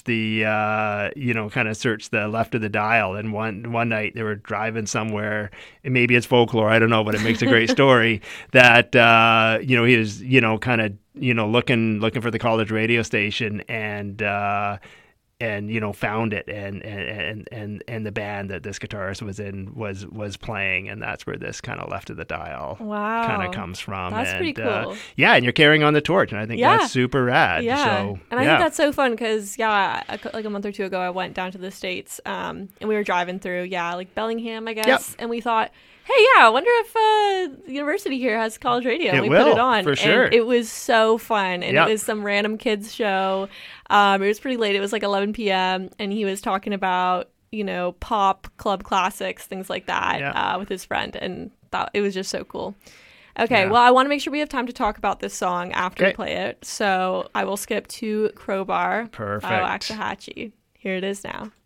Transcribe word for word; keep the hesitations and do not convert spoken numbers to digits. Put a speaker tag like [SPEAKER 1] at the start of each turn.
[SPEAKER 1] search the, uh, you know, kind of search the left of the dial. And one one night they were driving somewhere, and maybe it's folklore, I don't know, but it makes a great story that, uh, you know, he was, you know, kind of, you know, looking looking for the college radio station, and uh, and you know found it, and and and and the band that this guitarist was in was was playing, and that's where this kind of left of the dial
[SPEAKER 2] wow.
[SPEAKER 1] kind of comes from.
[SPEAKER 2] That's
[SPEAKER 1] and,
[SPEAKER 2] pretty cool.
[SPEAKER 1] Uh, yeah, and you're carrying on the torch, and I think
[SPEAKER 2] Yeah.
[SPEAKER 1] that's super rad.
[SPEAKER 2] Yeah,
[SPEAKER 1] So,
[SPEAKER 2] and I
[SPEAKER 1] yeah.
[SPEAKER 2] think that's so fun because yeah, a, like a month or two ago, I went down to the States, um, and we were driving through, yeah, like Bellingham, I guess,
[SPEAKER 1] Yep.
[SPEAKER 2] and we thought, hey, yeah, I wonder if uh, the university here has college radio. And
[SPEAKER 1] It
[SPEAKER 2] we
[SPEAKER 1] will,
[SPEAKER 2] put it on,
[SPEAKER 1] for sure.
[SPEAKER 2] and it was so fun, and
[SPEAKER 1] Yep.
[SPEAKER 2] it was some random kids show. Um, it was pretty late. It was like eleven p.m. and he was talking about, you know, pop club classics, things like that,
[SPEAKER 1] Yeah.
[SPEAKER 2] uh, with his friend, and thought it was just so cool. Okay,
[SPEAKER 1] Yeah.
[SPEAKER 2] well, I want to make sure we have time to talk about this song after we
[SPEAKER 1] Okay.
[SPEAKER 2] play it, so I will skip to Crowbar
[SPEAKER 1] Perfect.
[SPEAKER 2] by Waxahachie. Here it is now.